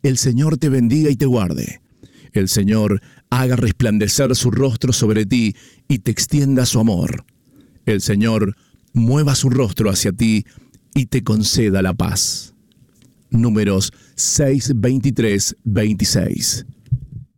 El Señor te bendiga y te guarde. El Señor haga resplandecer su rostro sobre ti y te extienda su amor. El Señor mueva su rostro hacia ti y te conceda la paz. Números 6, 23, 26.